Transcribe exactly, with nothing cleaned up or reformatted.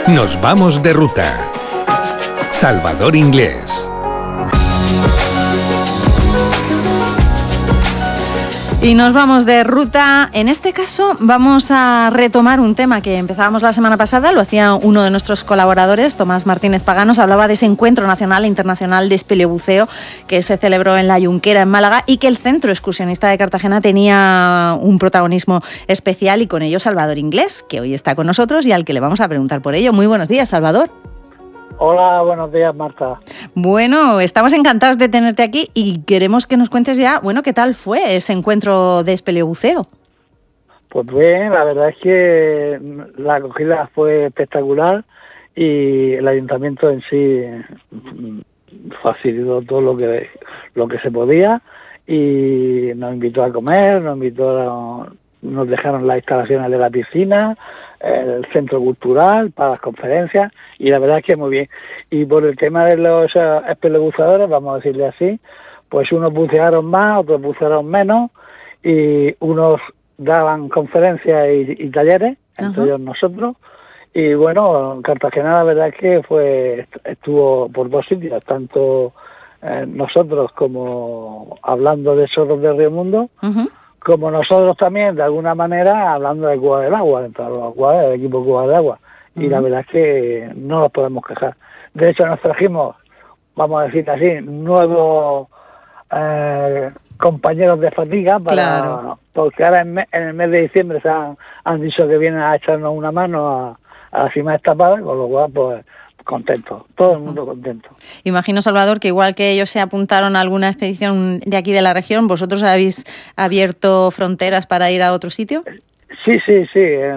Nos vamos de ruta. Salvador Inglés. Y nos vamos de ruta. En este caso vamos a retomar un tema que empezábamos la semana pasada, lo hacía uno de nuestros colaboradores, Tomás Martínez Paganos, hablaba de ese encuentro nacional e internacional de espeleobuceo que se celebró en la Junquera, en Málaga, y que el Centro Excursionista de Cartagena tenía un protagonismo especial, y con ello Salvador Inglés, que hoy está con nosotros y al que le vamos a preguntar por ello. Muy buenos días, Salvador. Hola, buenos días, Marta. Bueno, estamos encantados de tenerte aquí y queremos que nos cuentes ya, bueno, ¿qué tal fue ese encuentro de espeleobuceo? Pues bien, la verdad es que la acogida fue espectacular y el ayuntamiento en sí facilitó todo lo que lo que se podía y nos invitó a comer, nos invitó a, nos dejaron las instalaciones de la piscina, el centro cultural para las conferencias, y la verdad es que muy bien. Y por el tema de los uh, espeleobuzadores, vamos a decirle así, pues unos bucearon más, otros bucearon menos, y unos daban conferencias y, y talleres, entre uh-huh. ellos nosotros. Y bueno, Cartagena la verdad es que fue estuvo por dos sitios, tanto eh, nosotros como hablando de Zorros de Río Mundo, uh-huh. como nosotros también, de alguna manera, hablando de Cuba del Agua, dentro de los jugadores del equipo Cuba del Agua. Y uh-huh. la verdad es que no nos podemos quejar. De hecho, nos trajimos, vamos a decir así, nuevos eh, compañeros de fatiga, para claro. porque ahora en, me, en el mes de diciembre se han, han dicho que vienen a echarnos una mano a, a la cima destapada, con lo cual, pues, contento, todo el mundo contento. Imagino, Salvador, que igual que ellos se apuntaron a alguna expedición de aquí de la región, ¿vosotros habéis abierto fronteras para ir a otro sitio? Sí, sí, sí.